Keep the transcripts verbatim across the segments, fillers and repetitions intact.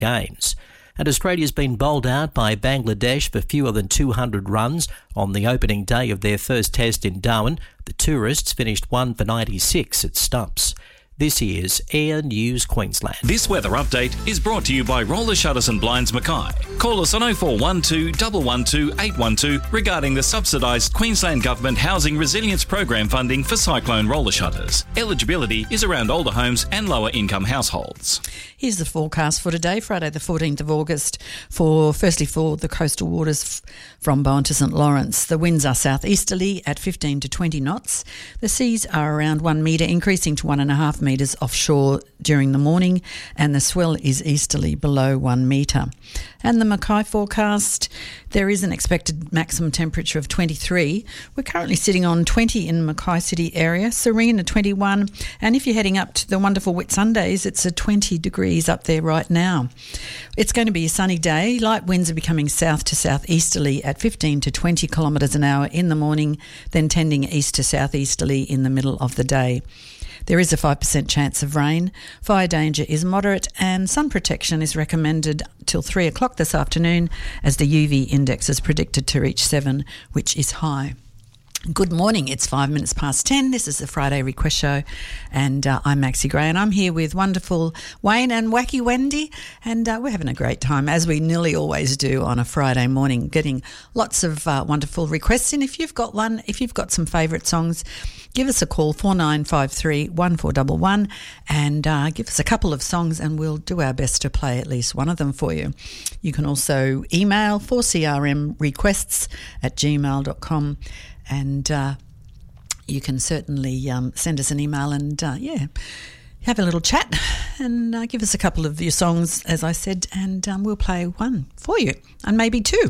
Games. And Australia's been bowled out by Bangladesh for fewer than two hundred runs on the opening day of their first test in Darwin. The tourists finished one for ninety-six at stumps. This is Air News Queensland. This weather update is brought to you by Roller Shutters and Blinds Mackay. Call us on oh four one two, one one two, eight one two regarding the subsidised Queensland Government Housing Resilience Program funding for cyclone roller shutters. Eligibility is around older homes and lower income households. Here's the forecast for today, Friday the fourteenth of August, for firstly for the coastal waters f- from Bowen to St Lawrence. The winds are southeasterly at fifteen to twenty knots. The seas are around one metre, increasing to one and a half metres offshore during the morning, and the swell is easterly below one metre. And the Mackay forecast, there is an expected maximum temperature of twenty-three. We're currently sitting on twenty in Mackay City area, Sarina twenty-one, and if you're heading up to the wonderful Whitsundays, it's a twenty degrees up there right now. It's going to be a sunny day. Light winds are becoming south to southeasterly at fifteen to twenty kilometres an hour in the morning, then tending east to southeasterly in the middle of the day. There is a five percent chance of rain. Fire danger is moderate and sun protection is recommended till three o'clock this afternoon as the U V index is predicted to reach seven, which is high. Good morning, it's five minutes past ten. This is the Friday Request Show and uh, I'm Maxie Gray and I'm here with wonderful Wayne and Wacky Wendy and uh, we're having a great time as we nearly always do on a Friday morning, getting lots of uh, wonderful requests in. If you've got one, if you've got some favourite songs, give us a call, four nine five three, one four one one and uh, give us a couple of songs and we'll do our best to play at least one of them for you. You can also email four c r m requests at gmail dot com. And uh, you can certainly um, send us an email and, uh, yeah, have a little chat and uh, give us a couple of your songs, as I said, and um, we'll play one for you and maybe two.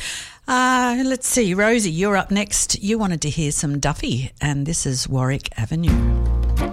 Uh, let's see, Rosie, you're up next. You wanted to hear some Duffy, and this is Warwick Avenue.